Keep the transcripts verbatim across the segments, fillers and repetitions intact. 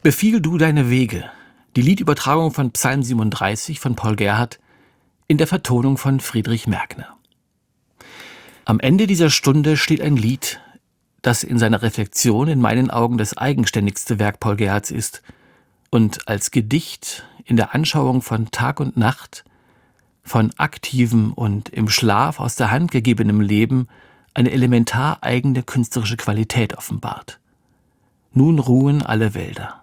Befiehl du deine Wege. Die Liedübertragung von Psalm siebenunddreißig von Paul Gerhardt in der Vertonung von Friedrich Merkner. Am Ende dieser Stunde steht ein Lied, das in seiner Reflexion in meinen Augen das eigenständigste Werk Paul Gerhardts ist und als Gedicht in der Anschauung von Tag und Nacht, von aktivem und im Schlaf aus der Hand gegebenem Leben eine elementar eigene künstlerische Qualität offenbart. Nun ruhen alle Wälder.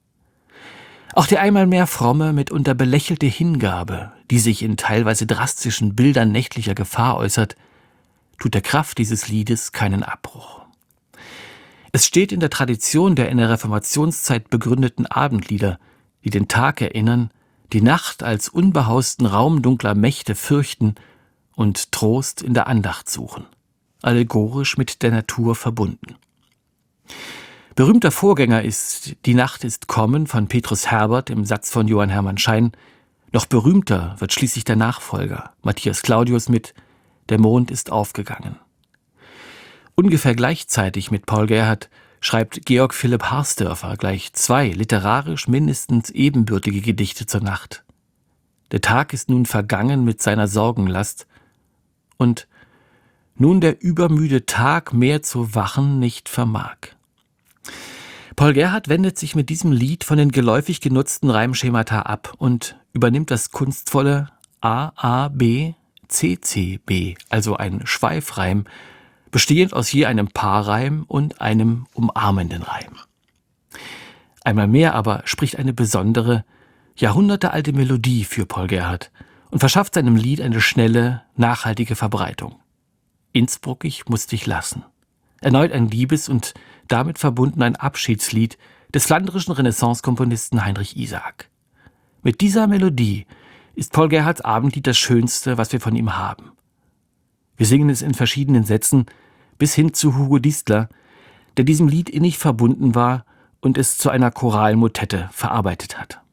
Auch die einmal mehr fromme, mitunter belächelte Hingabe, die sich in teilweise drastischen Bildern nächtlicher Gefahr äußert, tut der Kraft dieses Liedes keinen Abbruch. Es steht in der Tradition der in der Reformationszeit begründeten Abendlieder, die den Tag erinnern, die Nacht als unbehausten Raum dunkler Mächte fürchten und Trost in der Andacht suchen, allegorisch mit der Natur verbunden. Berühmter Vorgänger ist Die Nacht ist kommen von Petrus Herbert im Satz von Johann Hermann Schein. Noch berühmter wird schließlich der Nachfolger, Matthias Claudius, mit Der Mond ist aufgegangen. Ungefähr gleichzeitig mit Paul Gerhardt schreibt Georg Philipp Harsdörfer gleich zwei literarisch mindestens ebenbürtige Gedichte zur Nacht. Der Tag ist nun vergangen mit seiner Sorgenlast und nun der übermüde Tag mehr zu wachen nicht vermag. Paul Gerhardt wendet sich mit diesem Lied von den geläufig genutzten Reimschemata ab und übernimmt das kunstvolle A A B C C B, also ein Schweifreim, bestehend aus je einem Paarreim und einem umarmenden Reim. Einmal mehr aber spricht eine besondere, jahrhundertealte Melodie für Paul Gerhardt und verschafft seinem Lied eine schnelle, nachhaltige Verbreitung. Innsbruck, ich muss dich lassen. Erneut ein Liebes- und damit verbunden ein Abschiedslied des flandrischen Renaissance-Komponisten Heinrich Isaac. Mit dieser Melodie ist Paul Gerhardts Abendlied das Schönste, was wir von ihm haben. Wir singen es in verschiedenen Sätzen, bis hin zu Hugo Distler, der diesem Lied innig verbunden war und es zu einer choralen Motette verarbeitet hat.